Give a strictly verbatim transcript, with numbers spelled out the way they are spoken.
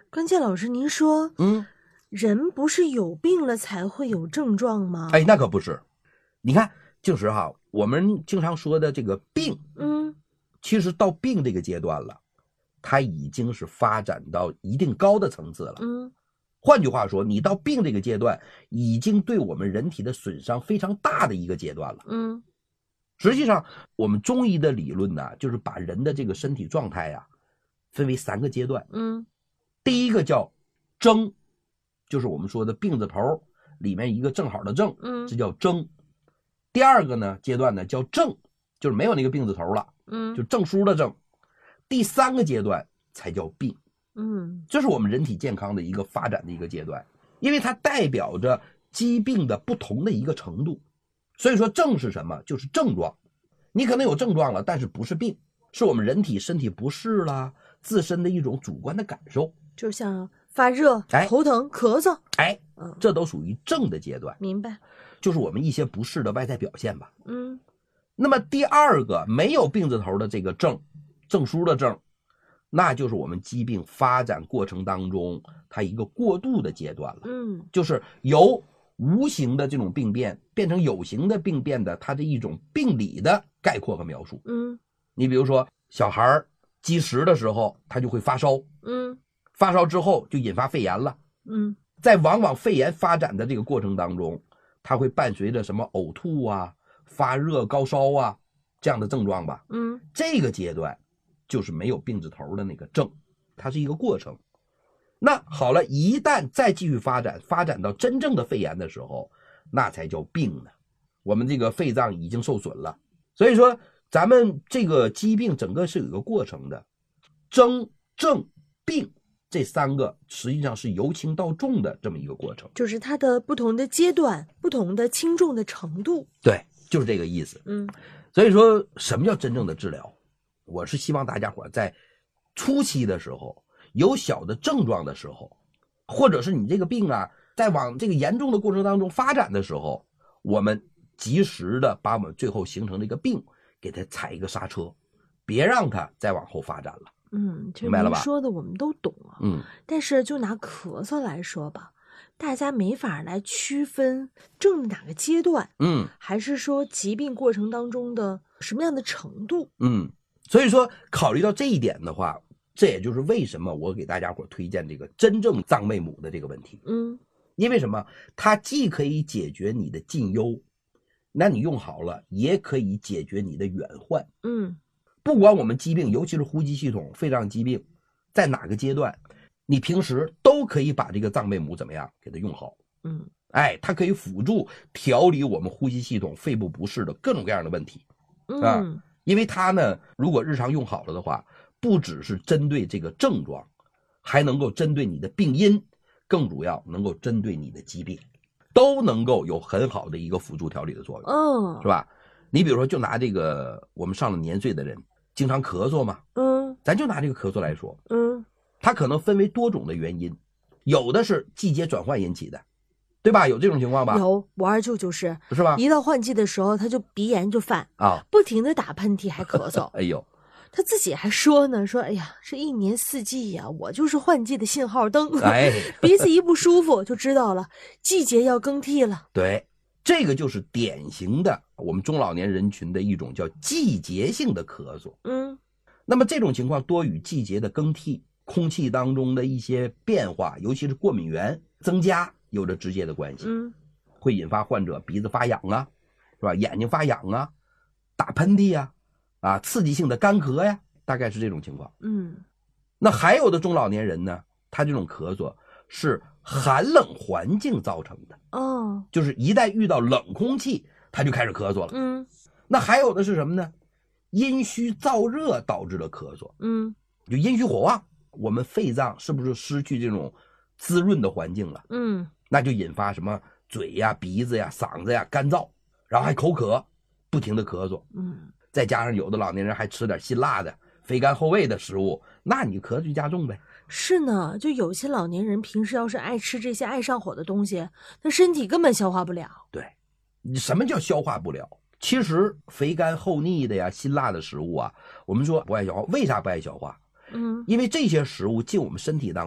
关键老师，您说， 嗯， 人不是有病了才会有症状吗？ 哎，那可不是。你看，就是哈，我们经常说的这个病， 嗯， 其实到病这个阶段了，它已经是发展到一定高的层次了。 嗯， 换句话说，你到病这个阶段，已经对我们人体的损伤非常大的一个阶段了。 嗯， 实际上，我们中医的理论呢，就是把人的这个身体状态啊，分为三个阶段。 嗯， 第一个叫征，就是我们说的病字头里面一个正好的正， 嗯， 这叫征。第二个呢阶段呢叫正，就是没有那个病字头了， 嗯， 就证书的正。第三个阶段才叫病。 嗯， 这是我们人体健康的一个发展的一个阶段，因为它代表着疾病的不同的一个程度。所以说症是什么？就是症状。你可能有症状了，但是不是病，是我们人体身体不适啦，自身的一种主观的感受， 就像发热、 哎头疼、咳嗽， 哎， 嗯， 这都属于症的阶段， 明白？ 就是我们一些不适的外在表现吧。 嗯， 那么第二个没有病字头的这个症，证书的症，那就是我们疾病发展过程当中它一个过渡的阶段了。 嗯， 就是由无形的这种病变变成有形的病变的它的一种病理的概括和描述。 嗯， 你比如说小孩积食的时候他就会发烧， 嗯， 发烧之后就引发肺炎了。 嗯， 在往往肺炎发展的这个过程当中，它会伴随着什么呕吐啊、发热、高烧啊这样的症状吧。 嗯， 这个阶段就是没有病字头的那个症，它是一个过程。那好了，一旦再继续发展，发展到真正的肺炎的时候，那才叫病呢。我们这个肺脏已经受损了，所以说咱们这个疾病整个是有一个过程的，征、症、病这三个实际上是由轻到重的这么一个过程。 就是它的不同的阶段、不同的轻重的程度。 对，就是这个意思。 嗯， 所以说什么叫真正的治疗？我是希望大家伙在初期的时候，有小的症状的时候，或者是你这个病啊在往这个严重的过程当中发展的时候，我们及时的把我们最后形成这个病给它踩一个刹车，别让它再往后发展了。 嗯，其实您明白了吧说的我们都懂啊。 嗯， 但是就拿咳嗽来说吧，大家没法来区分正哪个阶段， 嗯还是说疾病过程当中的什么样的程度？ 嗯，所以说考虑到这一点的话，这也就是为什么我给大家伙推荐这个真正藏妹母的这个问题。 嗯， 因为什么？它既可以解决你的近忧，那你用好了，也可以解决你的远患。 嗯， 不管我们疾病，尤其是呼吸系统、肺脏疾病，在哪个阶段，你平时都可以把这个藏妹母怎么样给它用好。 嗯， 哎，它可以辅助调理我们呼吸系统、肺部不适的各种各样的问题啊。 嗯， 因为它呢，如果日常用好了的话，不只是针对这个症状，还能够针对你的病因，更主要能够针对你的疾病，都能够有很好的一个辅助调理的作用， 哦， 是吧？你比如说，就拿这个我们上了年岁的人，经常咳嗽嘛， 嗯， 咱就拿这个咳嗽来说， 嗯， 它可能分为多种的原因，有的是季节转换引起的，对吧？有这种情况吧？ 有，我二舅就是， 是吧？ 一到换季的时候，他就鼻炎就犯啊， 不停的打喷嚏还咳嗽。 哎呦， 他自己还说呢，说哎呀，这一年四季呀、我就是换季的信号灯。 哎， 鼻子一不舒服就知道了，季节要更替了。 对，这个就是典型的我们中老年人群的一种叫季节性的咳嗽。 嗯， 那么这种情况多与季节的更替、空气当中的一些变化，尤其是过敏源增加有着直接的关系。 嗯， 会引发患者鼻子发痒啊，是吧？眼睛发痒啊，打喷嚏呀、啊，啊，刺激性的干咳呀，大概是这种情况。 嗯， 那还有的中老年人呢，他这种咳嗽是寒冷环境造成的， 哦， 就是一旦遇到冷空气，他就开始咳嗽了。 嗯， 那还有的是什么呢？阴虚燥热导致的咳嗽， 嗯， 就阴虚火旺，我们肺脏是不是失去这种滋润的环境了？ 嗯， 那就引发什么嘴呀、鼻子呀、嗓子呀干燥，然后还口渴，不停的咳嗽。 嗯， 再加上有的老年人还吃点辛辣的、肥甘厚味的食物，那你咳嗽就加重呗。 是呢，就有些老年人平时要是爱吃这些爱上火的东西，那身体根本消化不了。 对，你什么叫消化不了？其实肥甘厚腻的呀、辛辣的食物啊，我们说不爱消化，为啥不爱消化？ 嗯， 因为这些食物进我们身体当中